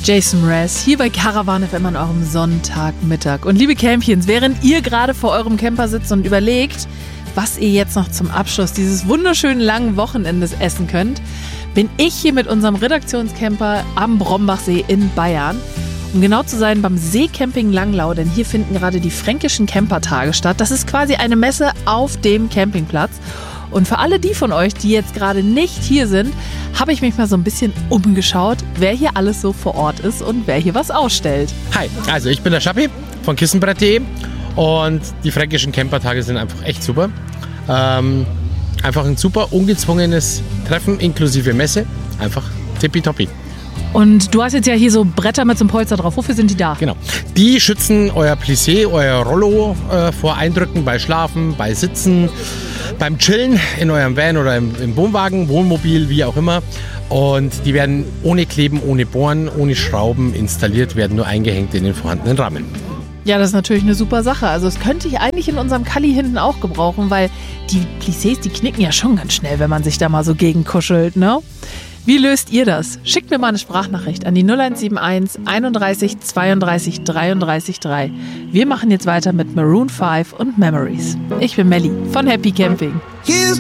Jason Mraz hier bei Caravan FM an eurem Sonntagmittag. Und liebe Campions, während ihr gerade vor eurem Camper sitzt und überlegt, was ihr jetzt noch zum Abschluss dieses wunderschönen langen Wochenendes essen könnt, bin ich hier mit unserem Redaktionscamper am Brombachsee in Bayern. Um genau zu sein, beim Seecamping Langlau, denn hier finden gerade die fränkischen Campertage statt. Das ist quasi eine Messe auf dem Campingplatz. Und für alle die von euch, die jetzt gerade nicht hier sind, habe ich mich mal so ein bisschen umgeschaut, wer hier alles so vor Ort ist und wer hier was ausstellt. Hi, also ich bin der Schappi von Kissenbrett.de und die fränkischen Campertage sind einfach echt super. Einfach ein super ungezwungenes Treffen inklusive Messe. Einfach tippitoppi. Und du hast jetzt ja hier so Bretter mit so einem Polster drauf. Wofür sind die da? Genau. Die schützen euer Plissé, euer Rollo vor Eindrücken bei Schlafen, bei Sitzen, beim Chillen in eurem Van oder im Wohnwagen, Wohnmobil, wie auch immer. Und die werden ohne Kleben, ohne Bohren, ohne Schrauben installiert, werden nur eingehängt in den vorhandenen Rahmen. Ja, das ist natürlich eine super Sache. Also das könnte ich eigentlich in unserem Kalli hinten auch gebrauchen, weil die Plissés, die knicken ja schon ganz schnell, wenn man sich da mal so gegenkuschelt, ne? Wie löst ihr das? Schickt mir mal eine Sprachnachricht an die 0171 31 32 33 3. Wir machen jetzt weiter mit Maroon 5 und Memories. Ich bin Melli von Happy Camping.